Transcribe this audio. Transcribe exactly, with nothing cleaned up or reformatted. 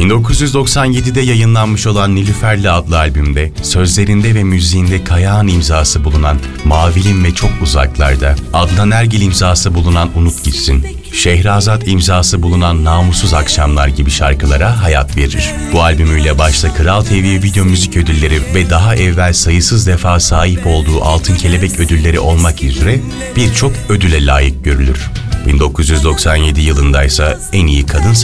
bin dokuz yüz doksan yedide yayınlanmış olan Nilüferli adlı albümde sözlerinde ve müziğinde Kayağan imzası bulunan Mavilim ve Çok Uzaklarda, Adnan Ergil imzası bulunan Unut Gitsin, Şehrazat imzası bulunan Namussuz Akşamlar gibi şarkılara hayat verir. Bu albümüyle başta Kral T V Video Müzik Ödülleri ve daha evvel sayısız defa sahip olduğu Altın Kelebek ödülleri olmak üzere birçok ödüle layık görülür. bin dokuz yüz doksan yedi yılındaysa en iyi kadın